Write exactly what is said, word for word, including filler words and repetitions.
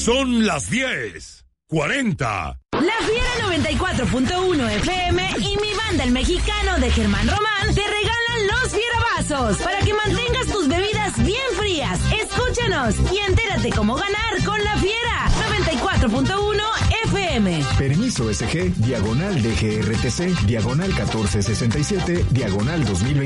Son las diez cuarenta. La Fiera noventa y cuatro punto uno F M y mi banda El Mexicano de Germán Román te regalan los Fierabazos para que mantengas tus bebidas bien frías. Escúchanos y entérate cómo ganar con La Fiera noventa y cuatro punto uno F M. Permiso S G, diagonal D G R T C, diagonal catorce sesenta y siete, diagonal dos mil veinte.